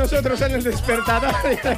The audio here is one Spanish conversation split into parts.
nosotros en el despertador.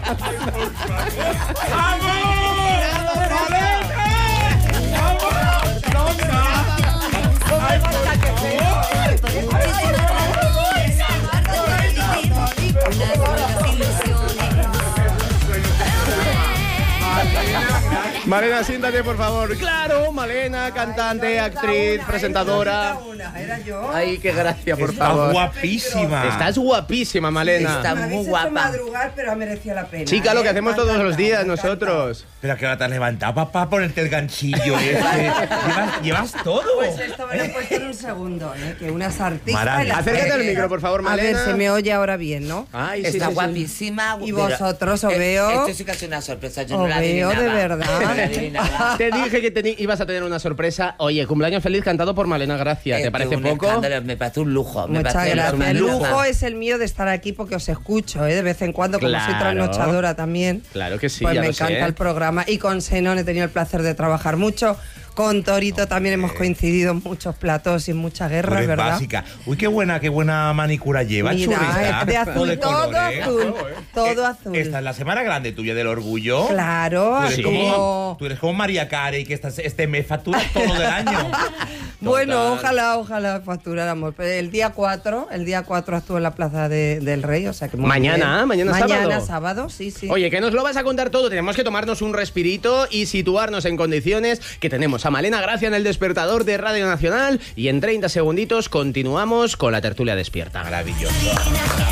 Malena, siéntate, por favor. Claro, Malena, cantante, actriz, presentadora. Era yo. Ay, qué gracia, por Está favor. guapísima. Estás guapísima, Malena. Está Me muy habéis hecho guapa. madrugar, pero ha merecido la pena. Chica, lo que hacemos Me ha todos los encantado, días me ha nosotros. Pero que ahora te has levantado para ponerte el ganchillo este. llevas todo. Pues esto me lo he puesto en un segundo, que unas artistas... Maravilla. y las Acércate al otras. micro, por favor, A ver, Malena. se me oye ahora bien, ¿no? Ay, sí, Está sí, sí. guapísima. Y pero- vosotros, os veo. Esto sí que es una sorpresa. Yo no Os la veo, adivinaba. de verdad. No la adivinaba. Te dije que ibas a tener una sorpresa. Oye, cumpleaños feliz cantado por Malena Gracia. ¿Te parece un poco? escándalo, me parece un lujo. me Muchas parece gracias. un El lujo es el mío de estar aquí porque os escucho, de vez en cuando, como soy Claro. trasnochadora también. Claro que sí, Pues ya me lo encanta sé. el programa. Y con Senón he tenido el placer de trabajar mucho. Con Torito también hemos coincidido en muchos platos y en muchas Tú guerras, eres ¿verdad? básica. Uy, qué buena manicura lleva, Mira, churrita. de azul, todo colores. azul. Todo azul. Esta es la semana grande tuya del orgullo. Claro, Tú eres, así como, tú eres como María Carey, que este mes factura todo del año. Bueno, Total. ojalá facturáramos. Pero el día 4 actúo en la Plaza del Rey, o sea que muy Mañana, bien. mañana sábado, sí. Oye, que nos lo vas a contar todo. Tenemos que tomarnos un respirito y situarnos en condiciones. Que tenemos a Malena Gracia en el despertador de Radio Nacional. Y en 30 segunditos continuamos con la tertulia despierta. Maravilloso.